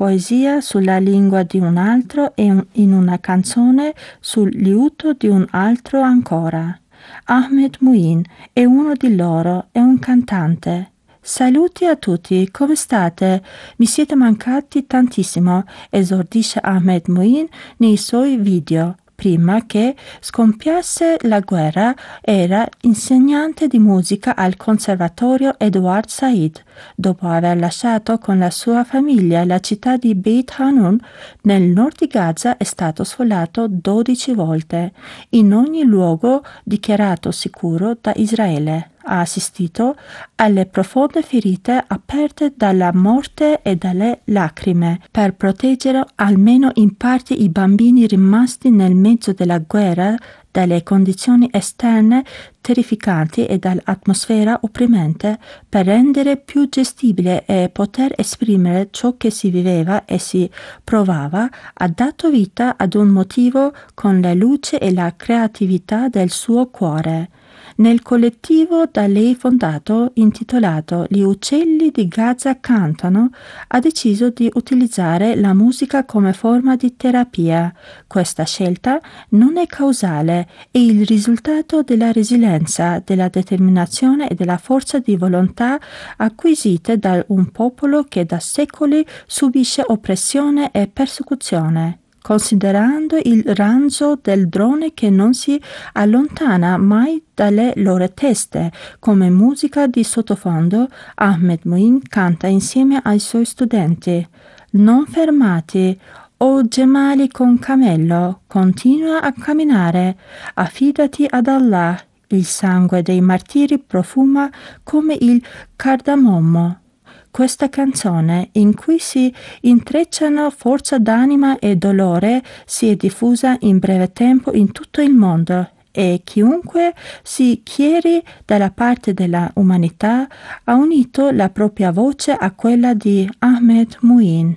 poesia sulla lingua di un altro e in una canzone sul liuto di un altro ancora. Ahmed Muin è uno di loro, è un cantante. Saluti a tutti, come state? Mi siete mancati tantissimo, esordisce Ahmed Muin nei suoi video. Prima che scoppiasse la guerra era insegnante di musica al Conservatorio Edward Said. Dopo aver lasciato con la sua famiglia la città di Beit Hanun, nel nord di Gaza è stato sfollato 12 volte, in ogni luogo dichiarato sicuro da Israele. Ha assistito alle profonde ferite aperte dalla morte e dalle lacrime per proteggere almeno in parte i bambini rimasti nel mezzo della guerra dalle condizioni esterne terrificanti e dall'atmosfera opprimente, per rendere più gestibile e poter esprimere ciò che si viveva e si provava. Ha dato vita ad un motivo con la luce e la creatività del suo cuore. Nel collettivo da lei fondato, intitolato Gli uccelli di Gaza cantano, ha deciso di utilizzare la musica come forma di terapia. Questa scelta non è causale, è il risultato della resilienza, della determinazione e della forza di volontà acquisite da un popolo che da secoli subisce oppressione e persecuzione. Considerando il ranzo del drone che non si allontana mai dalle loro teste, come musica di sottofondo, Ahmed Muin canta insieme ai suoi studenti. Non fermati, o gemali con cammello, continua a camminare, affidati ad Allah. Il sangue dei martiri profuma come il cardamomo. Questa canzone, in cui si intrecciano forza d'anima e dolore, si è diffusa in breve tempo in tutto il mondo e chiunque si schieri dalla parte della umanità ha unito la propria voce a quella di Ahmed Muin.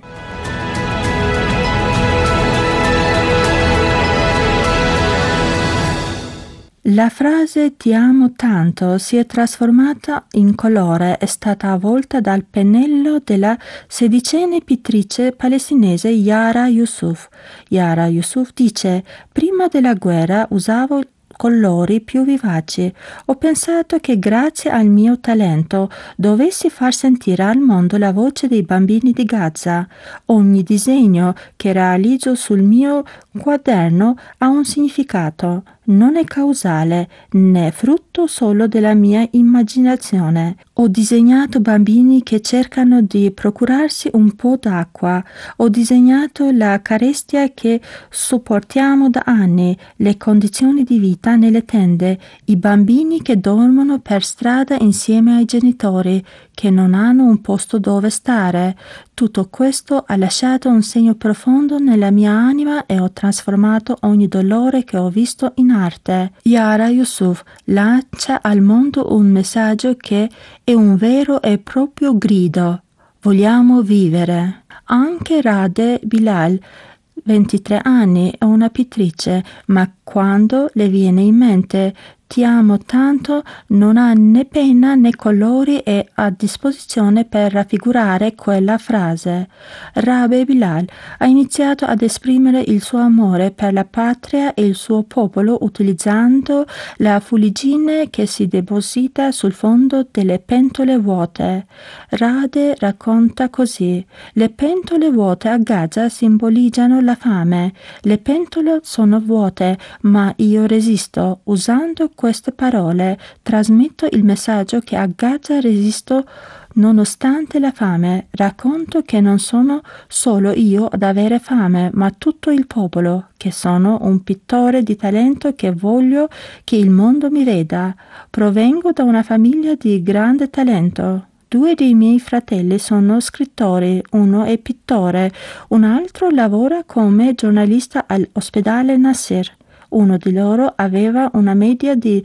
La frase "ti amo tanto" si è trasformata in colore, è stata avvolta dal pennello della sedicenne pittrice palestinese Yara Yusuf. Yara Yusuf dice: "Prima della guerra usavo colori più vivaci. Ho pensato che grazie al mio talento dovessi far sentire al mondo la voce dei bambini di Gaza. Ogni disegno che realizzo sul mio quaderno ha un significato. Non è causale, né frutto solo della mia immaginazione. Ho disegnato bambini che cercano di procurarsi un po' d'acqua. Ho disegnato la carestia che sopportiamo da anni, le condizioni di vita nelle tende, i bambini che dormono per strada insieme ai genitori, che non hanno un posto dove stare. Tutto questo ha lasciato un segno profondo nella mia anima e ho trasformato ogni dolore che ho visto in arte." Yara Yusuf lancia al mondo un messaggio che è un vero e proprio grido. Vogliamo vivere. Anche Rade Bilal, 23 anni, è una pittrice, ma quando le viene in mente "ti amo tanto" non ha né penna né colori e a disposizione per raffigurare quella frase. Rabe Bilal ha iniziato ad esprimere il suo amore per la patria e il suo popolo utilizzando la fuliggine che si deposita sul fondo delle pentole vuote. Rade racconta così: "Le pentole vuote a Gaza simboleggiano la fame. Le pentole sono vuote, ma io resisto. Usando queste parole trasmetto il messaggio che a Gaza resisto nonostante la fame. Racconto che non sono solo io ad avere fame, ma tutto il popolo, che sono un pittore di talento che voglio che il mondo mi veda. Provengo da una famiglia di grande talento. 2 dei miei fratelli sono scrittori, uno è pittore, un altro lavora come giornalista all'ospedale Nasser. Uno di loro aveva una media di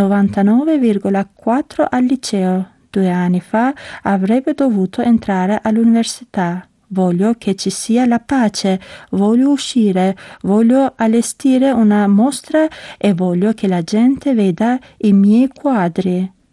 99,4 al liceo. 2 anni fa avrebbe dovuto entrare all'università. Voglio che ci sia la pace, voglio uscire, voglio allestire una mostra e voglio che la gente veda i miei quadri."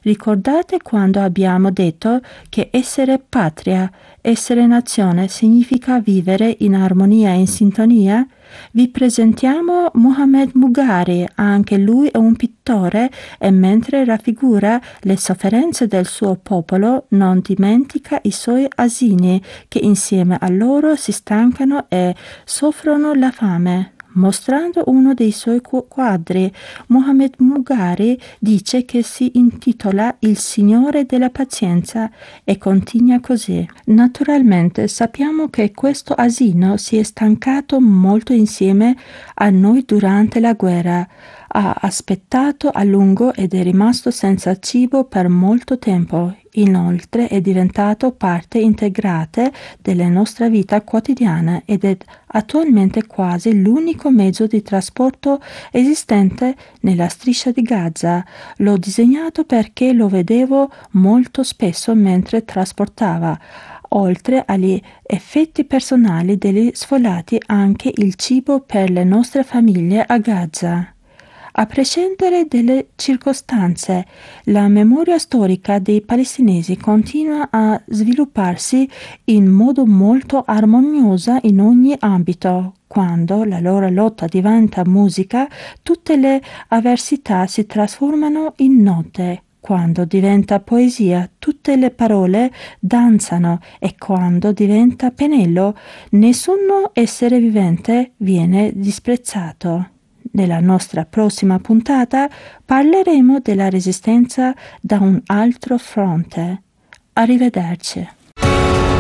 Ricordate quando abbiamo detto che essere patria, essere nazione significa vivere in armonia e in sintonia? Vi presentiamo Mohamed Mugari, anche lui è un pittore e mentre raffigura le sofferenze del suo popolo non dimentica i suoi asini che insieme a loro si stancano e soffrono la fame. Mostrando uno dei suoi quadri, Mohamed Mugari dice che si intitola Il Signore della Pazienza e continua così. Naturalmente sappiamo che questo asino si è stancato molto insieme a noi durante la guerra. Ha aspettato a lungo ed è rimasto senza cibo per molto tempo. Inoltre è diventato parte integrante della nostra vita quotidiana ed è attualmente quasi l'unico mezzo di trasporto esistente nella striscia di Gaza. L'ho disegnato perché lo vedevo molto spesso mentre trasportava, oltre agli effetti personali degli sfollati, anche il cibo per le nostre famiglie a Gaza. A prescindere dalle circostanze, la memoria storica dei palestinesi continua a svilupparsi in modo molto armonioso in ogni ambito. Quando la loro lotta diventa musica, tutte le avversità si trasformano in note. Quando diventa poesia, tutte le parole danzano e quando diventa pennello, nessun essere vivente viene disprezzato. Nella nostra prossima puntata parleremo della resistenza da un altro fronte. Arrivederci.